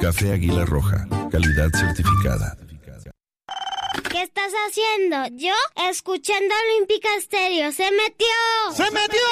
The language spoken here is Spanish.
Café Águila Roja, calidad certificada. ¿Qué estás haciendo? Yo, escuchando Olímpica Estéreo. ¡Se metió! ¡Se metió!